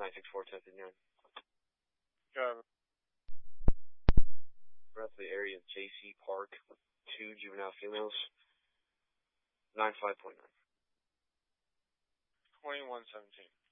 964 1059. Got it. We're at the area of JC Park, 2 juvenile females, 95.9. 2117.